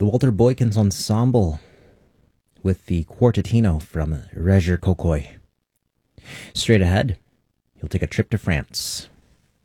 The Walter Boykins Ensemble with the Quartetino from Reger Kokoi. Straight ahead, you'll take a trip to France.